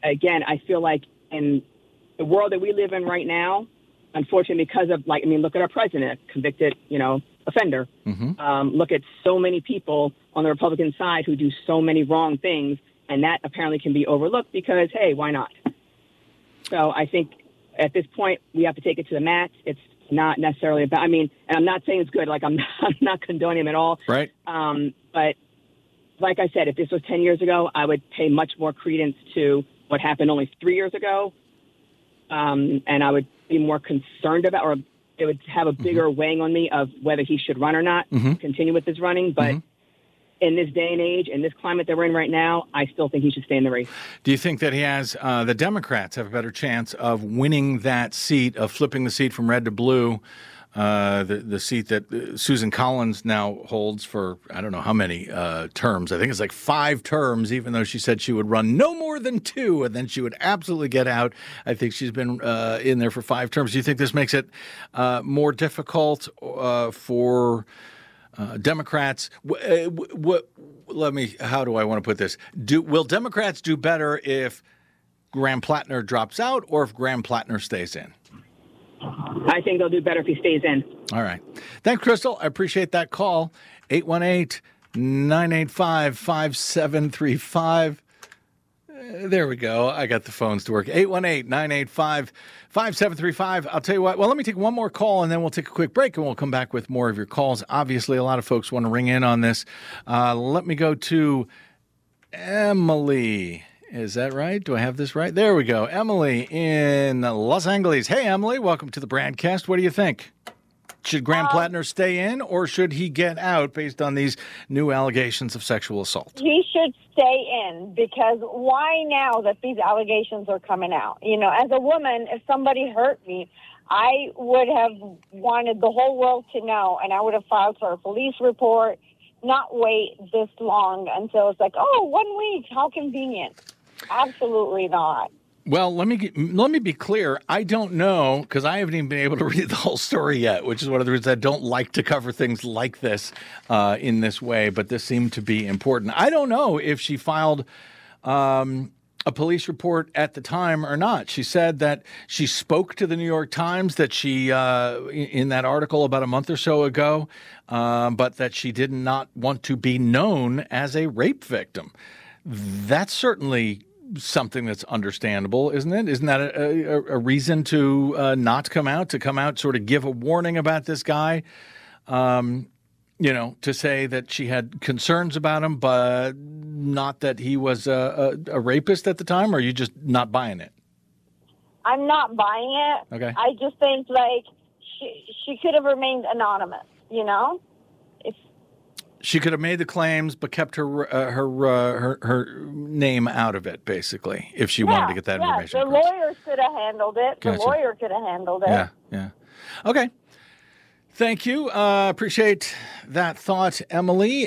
again, I feel like in the world that we live in right now, unfortunately, because of look at our president, convicted, offender. Mm-hmm. Look at so many people on the Republican side who do so many wrong things, and that apparently can be overlooked because, hey, why not? So I think at this point we have to take it to the mats. It's not necessarily about. And I'm not saying it's good. Like I'm not condoning him at all. Right. But like I said, if this was 10 years ago, I would pay much more credence to what happened only 3 years ago. And I would be more concerned about, or it would have a bigger weighing on me of whether he should run or not, continue with his running. But in this day and age, in this climate that we're in right now, I still think he should stay in the race. Do you think that he has, the Democrats have a better chance of winning that seat, of flipping the seat from red to blue, the seat that Susan Collins now holds for, I don't know how many terms. I think it's like 5 terms, even though she said she would run no more than 2, and then she would absolutely get out. I think she's been in there for 5 terms. Do you think this makes it more difficult for Democrats? How do I want to put this? Will Democrats do better if Graham Plattner drops out or if Graham Plattner stays in? I think they'll do better if he stays in. All right. Thanks, Crystal. I appreciate that call. 818-985-5735. There we go. I got the phones to work. 818-985-5735. I'll tell you what. Well, let me take one more call, and then we'll take a quick break, and we'll come back with more of your calls. Obviously, a lot of folks want to ring in on this. Let me go to Emily. Is that right? Do I have this right? There we go. Emily in Los Angeles. Hey, Emily. Welcome to the Bradcast. What do you think? Should Graham Plattner stay in, or should he get out based on these new allegations of sexual assault? He should stay in, because why now that these allegations are coming out? As a woman, if somebody hurt me, I would have wanted the whole world to know, and I would have filed for a police report, not wait this long until it's like, 1 week, how convenient. Absolutely not. Well, let me be clear. I don't know, because I haven't even been able to read the whole story yet, which is one of the reasons I don't like to cover things like this in this way, but this seemed to be important. I don't know if she filed a police report at the time or not. She said that she spoke to the New York Times, that she, in that article about a month or so ago, but that she did not want to be known as a rape victim. That's certainly something that's understandable, isn't it? Isn't that a reason to not come out, sort of give a warning about this guy, to say that she had concerns about him, but not that he was a rapist at the time? Or are you just not buying it? I'm not buying it. Okay. I just think, she could have remained anonymous, She could have made the claims, but kept her name out of it, basically, if she wanted to get that information. The lawyer could have handled it. Gotcha. The lawyer could have handled it. Yeah. Okay. Thank you. Appreciate that thought, Emily.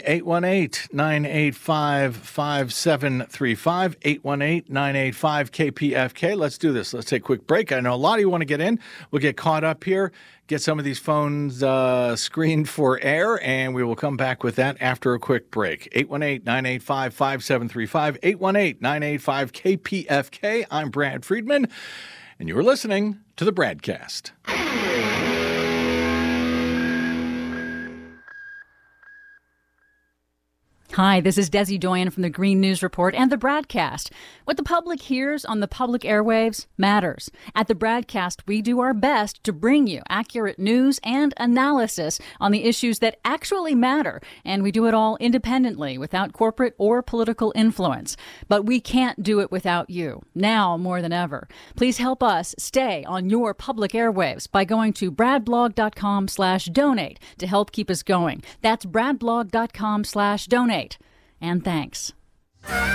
818-985-5735. 818-985-KPFK. Let's do this. Let's take a quick break. I know a lot of you want to get in. We'll get caught up here, get some of these phones screened for air, and we will come back with that after a quick break. 818-985-5735. 818-985-KPFK. I'm Brad Friedman, and you are listening to the Bradcast. Hi, this is Desi Doyen from the Green News Report and the Bradcast. What the public hears on the public airwaves matters. At the Bradcast, we do our best to bring you accurate news and analysis on the issues that actually matter, and we do it all independently, without corporate or political influence. But we can't do it without you, now more than ever. Please help us stay on your public airwaves by going to bradblog.com/donate to help keep us going. That's bradblog.com/donate. And thanks.